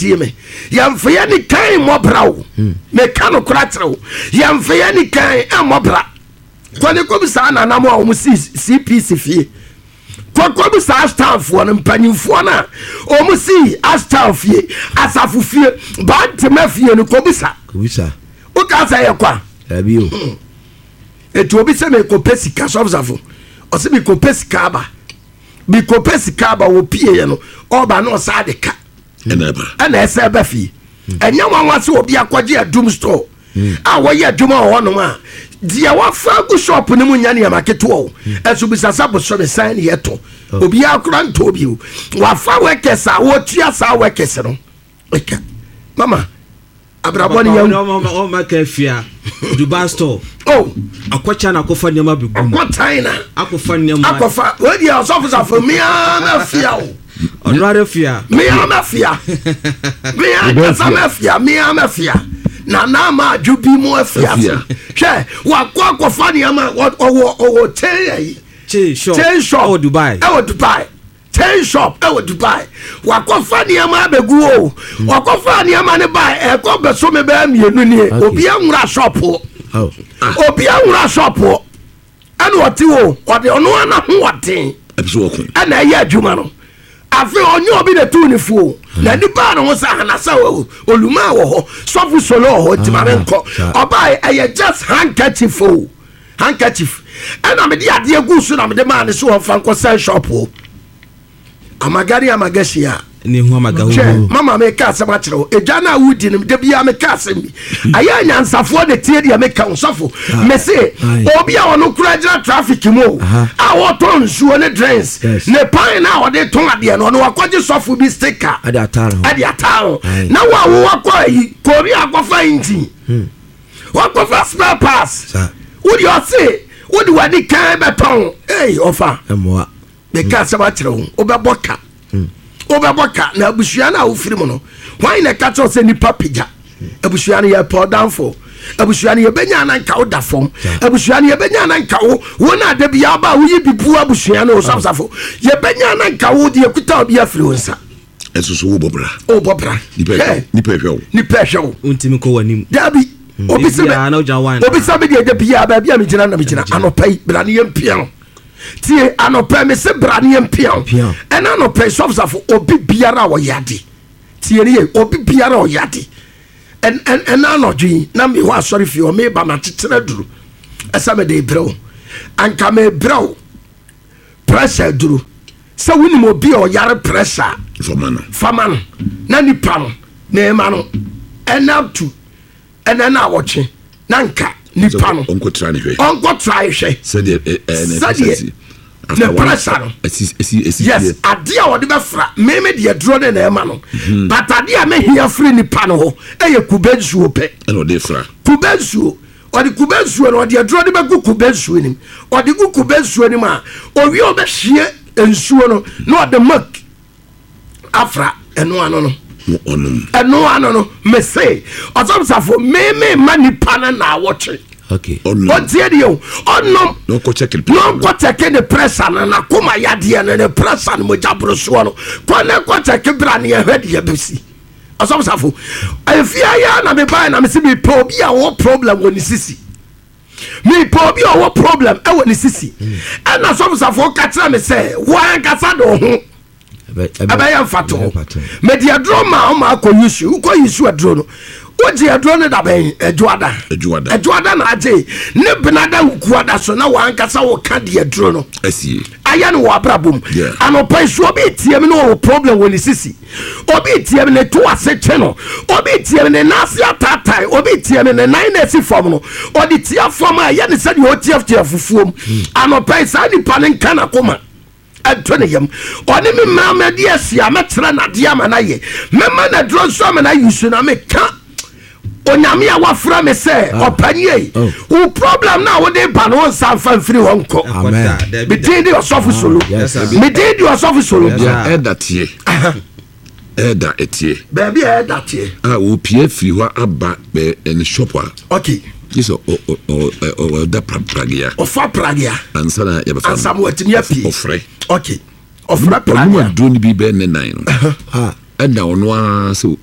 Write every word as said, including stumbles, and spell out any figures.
tie me yamfa ye ni kan mobra wo me kan okra tere wo yamfa ye ni kan e mobra kwani ko bi sa na na mo a wo C P C fie kwakwa bi sa staff wo no mpanyimfo na o mu si staff fie asafo fie ba ntema fie no ko bi sa ko bi sa o ka sa ye kwa abi o etu obi se me ko pesika so obsafo o se me ko pesika ba bi ko pesika ba wo pie ye no o ba no sa de ka ena ba ena ese ba fie enya wanwa se obi akwaje adum store a wo ye adum a wo no ma dia wa fa go shop ni mu nya ne amaketo o esu bi sasa bo so be sign ye to obi akura nto obi o wa fa workers a wo tua sa workers no eka mama abrabo ni yam o ma ka fia Dubai store oh akwacha na akofa nyama begum akwacha na akofa nyama akofa we dia osofusa for me na fia o onware fia me am fia me am sama fia me am fia na na ma jubi mo afia hwe wa kwa akofa nyama owo owo tey che shop che shop o Dubai e Dubai ten shop e Dubai wa kofa niama abegu o wa kofa niama ne bai e ko be so me ba mienu ni obi anwura shop o obi anwura shop o anu oti o ode ono ana ho woten ebiso okun ana ye adwuma no afi onyo obi de tu ni fu na ni ba no sa hana sa oluma wo ho sofu solo ho timare nko obai e just handkerchief o handkerchief ana me di ade agusu na me de man so ho fa nko sell shop o amagari amagashia ni hu amagawo mama me ka asem akere ejana wudi nim de bia me ka asem bi aya nyansafo de tie de me ka nsafo me se obi a ono kura gira traffic mo a wo ton nsuo ne drains ne pan na wo de ton ade no no wakoje sofo bi sticker ade ataro ade ataro na wa wo wakọ yi kori akofa inji wakofa spare pass wudi o se wudi wadi kan beton eh ofa emwa me ka asem akere o be boka obeboka na abusua na ofiri mu no why na ka cho se nipa pija abusua na ye pour down for abusua na ye benya na nka wo da fom abusua na ye benya na nka wo wona da bia ba wo yi bibu abusua na osafsafo ye benya na nka wo de ekuta obi afiri wonsa esusu wo bobra o bobra nipa nipa hwe wo nipa hwe wo untimi ko wanim dabi obi se obi se be de bia ba bia me gina na me gina anopai bra ne ye mpia tie anopa me se brane empian ena no pe sofsafo obi biara wo yade tie ne obi biara wo yade en en ena no dwi na me ho asori fi o me ba ma tetere duru esa me de brew anka me brew pressure duru se woni mo bi o yare pressure famano famano na ni pam na ma no ena tu ena na woche na nka nipa no onko try ne hwe onko try hwe said eh said ne pressure no esi esi esi yes ade a wode be fra me me de dro ne na ema no but ade a me hia free nipa no ho eye kubensuo pe e no de fra kubensuo ode kubensuo no ode dro de be kubensuo nim ode kubensuo nim a owi obe hie ensuo no na ode mak afra eno ano no onum eno ano no me say osomsafo me me mani pana na watch okay o tie de o onom no ko check it no ko check the pressure na na kuma yade na the pressure no mo jabro so no ko na ko check bra na ye hwede ye besi osomsafo afia ya na me buy na me se me po bi a wo problem woni sisi me po bi a wo problem e woni sisi and osomsafo ka tira me say wo an kasa do ho abaya fato media drama o ma ko yisu ko yisu adro no oje adro no da ben ejuada ejuada ejuada na aje ne benada ukuada so na wan kasa wo ka de adro no asie aya no wa brabom anopai so obi tiem no problem woni sisi obi tiem ne to aseche no obi tiem ne nasi atatai obi tiem ne nine nasi form no odi tia form aya ne se de o tiaf tiaf fufuom anopai sa ni panen kana koma Anthony yam oni me mama dia sia metra na dia manaye mema na dro so me na yusu na me ka onyame a wafra me se opanye o problem na wo de ba no san fan free wonko amen me dey dey osofu solo me dey dey osofu solo e da tie e da etie baby e da tie ah wo pie free ho aba be en shop a okay Kiso o o o o da pragia. O fa pragia. Ansa na ya ba fa. Ansa mo atimi api. Ofre. Okay. Ofre pragia. Onu drone bi be ne nine. Ha. Enda onu a so